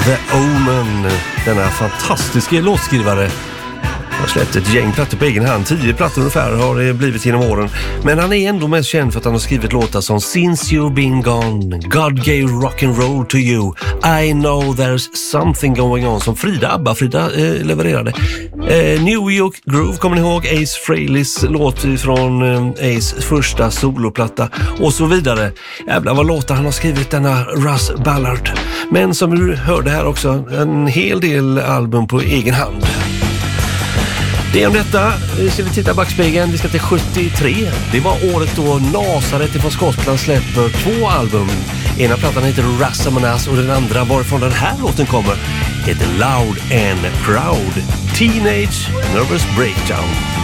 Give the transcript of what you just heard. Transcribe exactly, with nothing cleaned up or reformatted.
The Omen, denna fantastiska låtskrivare. Han har släppt ett gäng plattor på egen hand. Tio plattor ungefär har det blivit genom åren. Men han är ändå mest känd för att han har skrivit låtar som Since You've Been Gone, God Gave Rock and Roll to You, I Know There's Something Going On, som Frida Abba Frida eh, levererade. Eh, New York Groove, kommer ni ihåg? Ace Frehleys låt från eh, Ace första soloplatta och så vidare. Jävlar vad låtar han har skrivit, denna Russ Ballard. Men som du hörde här också, en hel del album på egen hand. Det är om detta. Nu ska vi titta backspegeln. Vi ska till sjuttiotre. Det var året då Nazareth från Skottland släpper två album. Ena plattan heter Rassamanaz och den andra, varifrån den här låten kommer, heter Loud and Proud. Teenage Nervous Breakdown.